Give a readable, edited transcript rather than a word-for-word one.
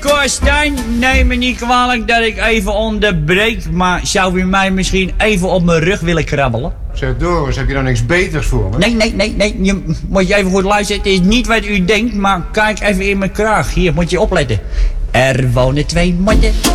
Stijn, neem me niet kwalijk dat ik even onderbreek, maar zou u mij misschien even op mijn rug willen krabbelen? Zeg Doris, heb je nou niks beters voor me? Nee, moet je even goed luisteren. Het is niet wat u denkt, maar kijk even in mijn kraag. Hier, moet je opletten. Er wonen 2 mannen.